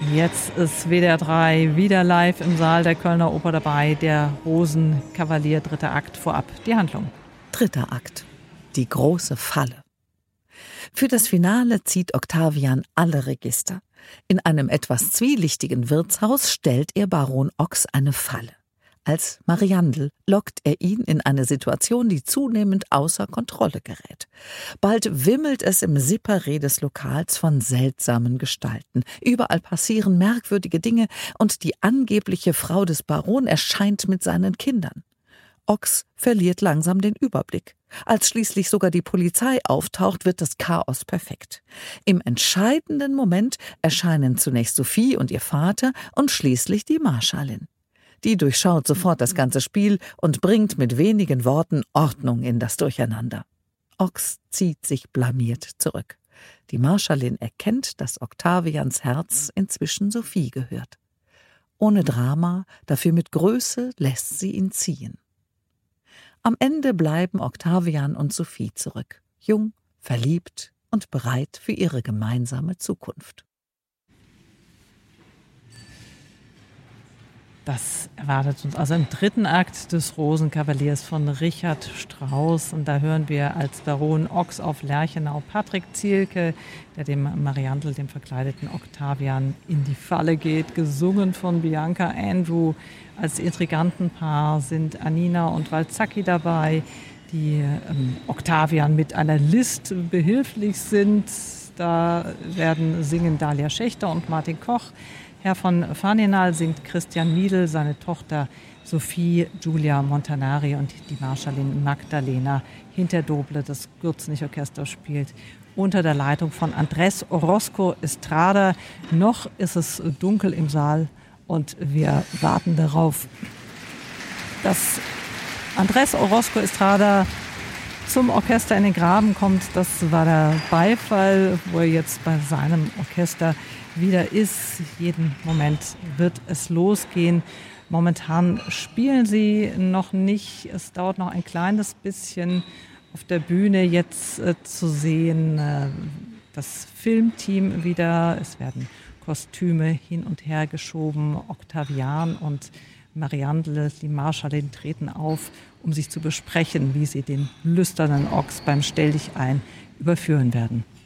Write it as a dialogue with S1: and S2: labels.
S1: Jetzt ist WDR 3 wieder live im Saal der Kölner Oper dabei. Der Rosenkavalier, 3. Akt. Vorab die Handlung.
S2: 3. Akt. Die große Falle. Für das Finale zieht Octavian alle Register. In einem etwas zwielichtigen Wirtshaus stellt er Baron Ochs eine Falle. Als Mariandel lockt er ihn in eine Situation, die zunehmend außer Kontrolle gerät. Bald wimmelt es im Separé des Lokals von seltsamen Gestalten. Überall passieren merkwürdige Dinge und die angebliche Frau des Baron erscheint mit seinen Kindern. Ochs verliert langsam den Überblick. Als schließlich sogar die Polizei auftaucht, wird das Chaos perfekt. Im entscheidenden Moment erscheinen zunächst Sophie und ihr Vater und schließlich die Marschallin. Die durchschaut sofort das ganze Spiel und bringt mit wenigen Worten Ordnung in das Durcheinander. Ochs zieht sich blamiert zurück. Die Marschallin erkennt, dass Octavians Herz inzwischen Sophie gehört. Ohne Drama, dafür mit Größe, lässt sie ihn ziehen. Am Ende bleiben Octavian und Sophie zurück, jung, verliebt und bereit für ihre gemeinsame Zukunft.
S1: Das erwartet uns also im 3. Akt des Rosenkavaliers von Richard Strauss. Und da hören wir als Baron Ochs auf Lerchenau Patrick Zielke, der dem Mariandel, dem verkleideten Octavian, in die Falle geht. Gesungen von Bianca Andrew. Als Intrigantenpaar sind Anina und Walzacki dabei, die Octavian mit einer List behilflich sind. Da singen Dalia Schächter und Martin Koch. Herr von Faninal singt Christian Miedl, seine Tochter Sophie Giulia Montanari und die Marschallin Magdalena Hinterdoble. Das Gürzenich-Orchester spielt unter der Leitung von Andrés Orozco Estrada. Noch ist es dunkel im Saal und wir warten darauf, dass Andrés Orozco Estrada zum Orchester in den Graben kommt. Das war der Beifall, wo er jetzt bei seinem Orchester wieder ist. Jeden Moment wird es losgehen. Momentan spielen sie noch nicht. Es dauert noch ein kleines bisschen auf der Bühne jetzt zu sehen. Das Filmteam wieder. Es werden Kostüme hin und her geschoben. Octavian und Mariandel, die Marschallin, treten auf, um sich zu besprechen, wie sie den lüsternen Ochs beim Stelldichein überführen werden.